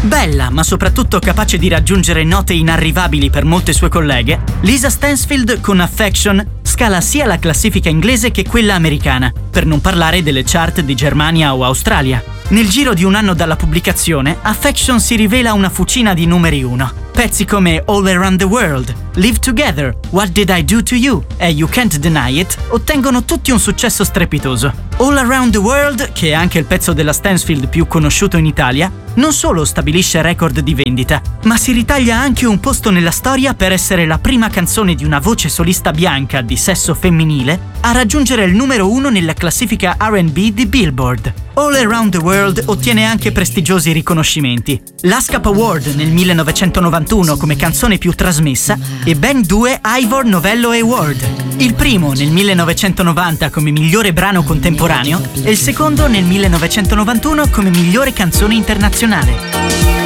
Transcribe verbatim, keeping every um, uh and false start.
Bella, ma soprattutto capace di raggiungere note inarrivabili per molte sue colleghe, Lisa Stansfield con Affection scala sia la classifica inglese che quella americana, per non parlare delle chart di Germania o Australia. Nel giro di un anno dalla pubblicazione, Affection si rivela una fucina di numeri uno. Pezzi come All Around the World, Live Together, What Did I Do to You e You Can't Deny It ottengono tutti un successo strepitoso. All Around the World, che è anche il pezzo della Stansfield più conosciuto in Italia, non solo stabilisce record di vendita, ma si ritaglia anche un posto nella storia per essere la prima canzone di una voce solista bianca di sesso femminile a raggiungere il numero uno nella classifica R and B di Billboard. All Around the World ottiene anche prestigiosi riconoscimenti. L'ASCAP Award nel millenovecentonovantuno come canzone più trasmessa e ben due Ivor Novello Award. Il primo nel millenovecentonovanta come migliore brano contemporaneo e il secondo nel millenovecentonovantuno come migliore canzone internazionale.